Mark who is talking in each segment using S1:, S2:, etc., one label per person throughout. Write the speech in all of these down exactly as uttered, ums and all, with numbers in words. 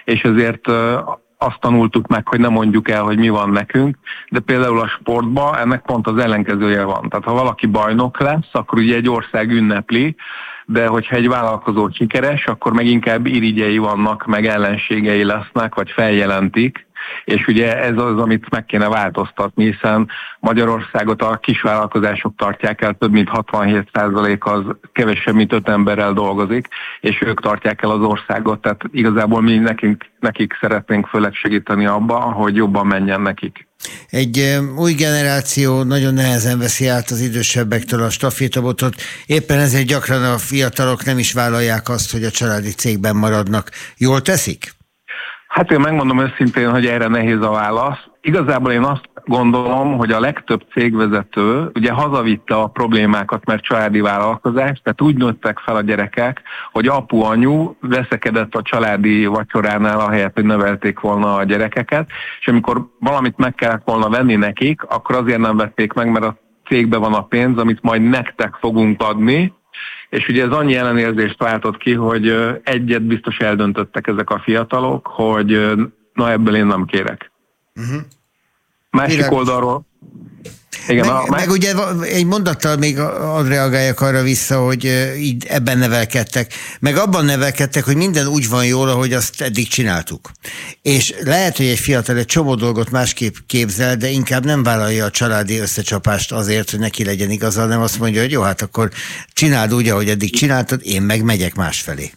S1: és ezért azt tanultuk meg, hogy nem mondjuk el, hogy mi van nekünk, de például a sportban ennek pont az ellenkezője van. Tehát ha valaki bajnok lesz, akkor ugye egy ország ünnepli, de hogyha egy vállalkozó sikeres, akkor meg inkább irigyei vannak, meg ellenségei lesznek, vagy feljelentik, és ugye ez az, amit meg kéne változtatni, hiszen Magyarországot a kisvállalkozások tartják el, több mint hatvanhét százalék az kevesebb, mint öt emberrel dolgozik, és ők tartják el az országot, tehát igazából mi nekünk, nekik szeretnénk főleg segíteni abban, hogy jobban menjen nekik.
S2: Egy új generáció nagyon nehezen veszi át az idősebbektől a stafétabotot, éppen ezért gyakran a fiatalok nem is vállalják azt, hogy a családi cégben maradnak. Jól teszik?
S1: Hát én megmondom őszintén, hogy erre nehéz a válasz. Igazából én azt gondolom, hogy a legtöbb cégvezető ugye hazavitte a problémákat, mert családi vállalkozás, tehát úgy nőttek fel a gyerekek, hogy apu-anyu veszekedett a családi vacsoránál, ahelyett, hogy nevelték volna a gyerekeket, és amikor valamit meg kellett volna venni nekik, akkor azért nem vették meg, mert a cégben van a pénz, amit majd nektek fogunk adni, és ugye ez annyi ellenérzést váltott ki, hogy egyet biztos eldöntöttek ezek a fiatalok, hogy na ebből én nem kérek. Uh-huh. Másik Világos. Oldalról... Igen,
S2: meg,
S1: a,
S2: meg ugye egy mondattal még ad reagáljak arra vissza, hogy így ebben nevelkedtek. Meg abban nevelkedtek, hogy minden úgy van jól, ahogy azt eddig csináltuk. És lehet, hogy egy fiatal egy csomó dolgot másképp képzel, de inkább nem vállalja a családi összecsapást azért, hogy neki legyen igaza, hanem azt mondja, hogy jó, hát akkor csináld úgy, ahogy eddig csináltad, én meg megyek másfelé.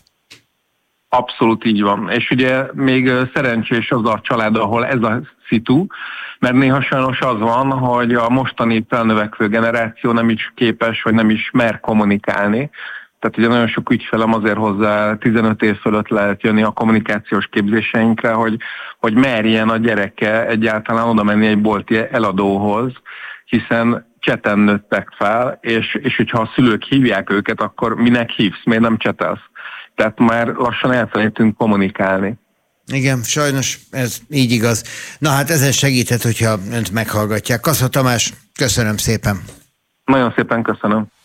S1: Abszolút így van. És ugye még szerencsés az a család, ahol ez a szitu, mert néha sajnos az van, hogy a mostani felnövekvő generáció nem is képes, vagy nem is mer kommunikálni. Tehát ugye nagyon sok ügyfelem azért hozzá tizenöt év fölött lehet jönni a kommunikációs képzéseinkre, hogy, hogy merjen a gyereke egyáltalán oda menni egy bolti eladóhoz, hiszen cseten nőttek fel, és, és hogyha a szülők hívják őket, akkor minek hívsz, miért nem csetelsz? Tehát már lassan elfelejtünk kommunikálni.
S2: Igen, sajnos ez így igaz. Na hát ezen segíthet, hogyha önt meghallgatják. Kassa Tamás, köszönöm szépen.
S1: Nagyon szépen köszönöm.